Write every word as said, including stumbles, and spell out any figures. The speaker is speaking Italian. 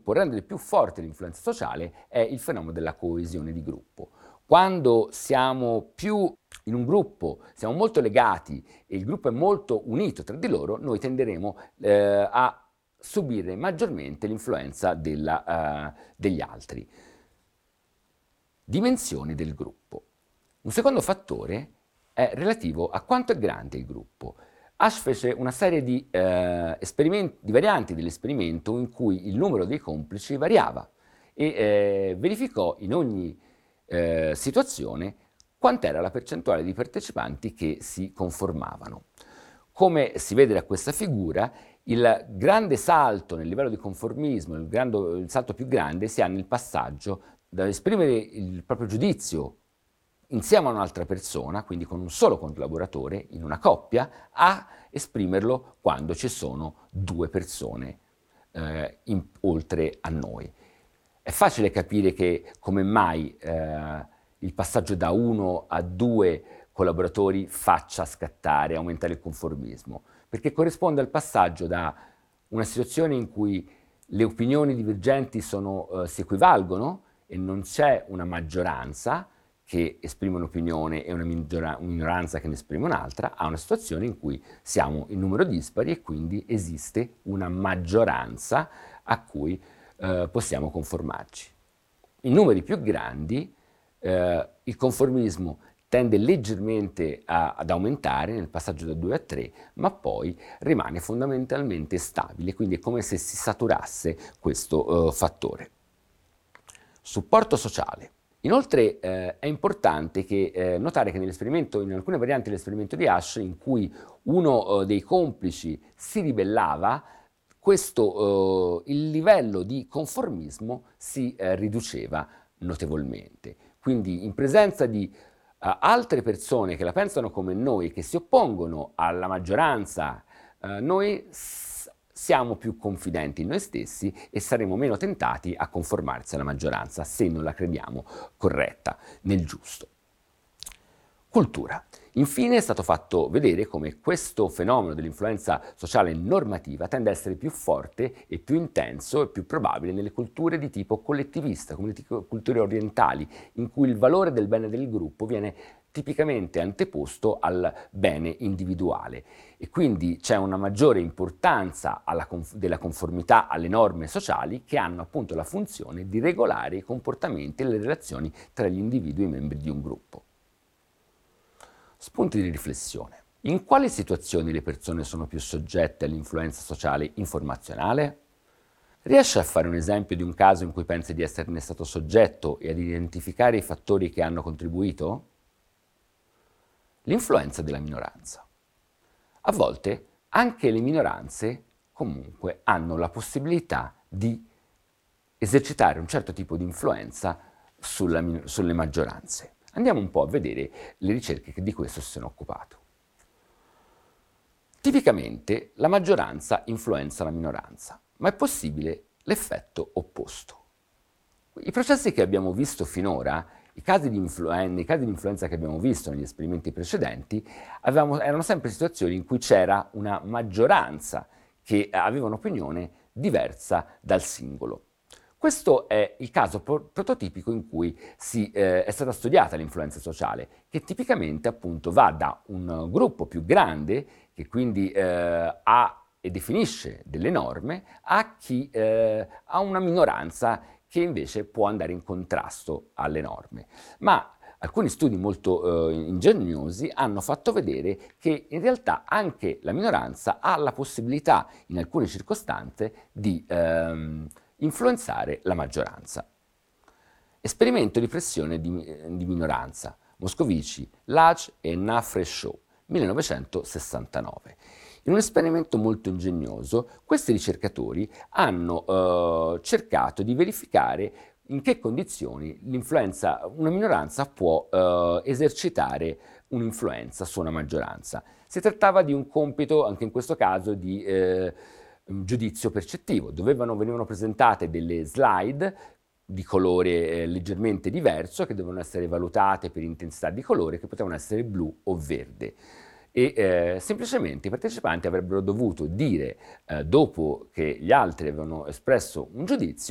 gruppo, rendere più forte l'influenza sociale, è il fenomeno della coesione di gruppo. Quando siamo più in un gruppo, siamo molto legati e il gruppo è molto unito tra di loro, noi tenderemo eh, a subire maggiormente l'influenza della, eh, degli altri. Dimensioni del gruppo. Un secondo fattore è relativo a quanto è grande il gruppo. Ash fece una serie di, eh, esperimenti, di varianti dell'esperimento in cui il numero dei complici variava e eh, verificò in ogni eh, situazione quant'era la percentuale di partecipanti che si conformavano. Come si vede da questa figura, il grande salto nel livello di conformismo, il, grande, il salto più grande, si ha nel passaggio da esprimere il proprio giudizio insieme a un'altra persona, quindi con un solo collaboratore, in una coppia, a esprimerlo quando ci sono due persone eh, in, oltre a noi. È facile capire che come mai eh, il passaggio da uno a due collaboratori faccia scattare, aumentare il conformismo, perché corrisponde al passaggio da una situazione in cui le opinioni divergenti sono, eh, si equivalgono e non c'è una maggioranza che esprime un'opinione e una minoranza che ne esprime un'altra, a una situazione in cui siamo in numero dispari e quindi esiste una maggioranza a cui eh, possiamo conformarci. In numeri più grandi eh, il conformismo tende leggermente a, ad aumentare nel passaggio da due a tre, ma poi rimane fondamentalmente stabile, quindi è come se si saturasse questo eh, fattore. Supporto sociale. Inoltre eh, è importante che, eh, notare che nell'esperimento, in alcune varianti dell'esperimento di Ash, in cui uno eh, dei complici si ribellava, questo, eh, il livello di conformismo si eh, riduceva notevolmente. Quindi in presenza di eh, altre persone che la pensano come noi, che si oppongono alla maggioranza, eh, noi siamo più confidenti in noi stessi e saremo meno tentati a conformarsi alla maggioranza se non la crediamo corretta, nel giusto. Cultura. Infine è stato fatto vedere come questo fenomeno dell'influenza sociale normativa tende a essere più forte e più intenso e più probabile nelle culture di tipo collettivista, come le culture orientali, in cui il valore del bene del gruppo viene tipicamente anteposto al bene individuale e quindi c'è una maggiore importanza alla conf- della conformità alle norme sociali che hanno appunto la funzione di regolare i comportamenti e le relazioni tra gli individui membri di un gruppo. Spunti di riflessione. In quali situazioni le persone sono più soggette all'influenza sociale informazionale? Riesce a fare un esempio di un caso in cui pensi di esserne stato soggetto e ad identificare i fattori che hanno contribuito? L'influenza della minoranza. A volte anche le minoranze comunque hanno la possibilità di esercitare un certo tipo di influenza sulla, sulle maggioranze. Andiamo un po' a vedere le ricerche che di questo si sono occupato. Tipicamente la maggioranza influenza la minoranza, ma è possibile l'effetto opposto. I processi che abbiamo visto finora, i casi di influen- i casi di influenza che abbiamo visto negli esperimenti precedenti, avevamo, erano sempre situazioni in cui c'era una maggioranza che aveva un'opinione diversa dal singolo. Questo è il caso pro- prototipico in cui si, eh, è stata studiata l'influenza sociale, che tipicamente appunto va da un gruppo più grande, che quindi eh, ha e definisce delle norme, a chi eh, ha una minoranza che invece può andare in contrasto alle norme. Ma alcuni studi molto eh, ingegnosi hanno fatto vedere che in realtà anche la minoranza ha la possibilità, in alcune circostanze, di ehm, influenzare la maggioranza. Esperimento di pressione di, di minoranza. Moscovici, Lach e Nafre-Shaw, millenovecentosessantanove. In un esperimento molto ingegnoso, questi ricercatori hanno eh, cercato di verificare in che condizioni l'influenza, una minoranza può eh, esercitare un'influenza su una maggioranza. Si trattava di un compito, anche in questo caso, di eh, un giudizio percettivo. Dovevano, venivano presentate delle slide di colore eh, leggermente diverso che dovevano essere valutate per intensità di colore, che potevano essere blu o verde. E eh, semplicemente i partecipanti avrebbero dovuto dire, eh, dopo che gli altri avevano espresso un giudizio,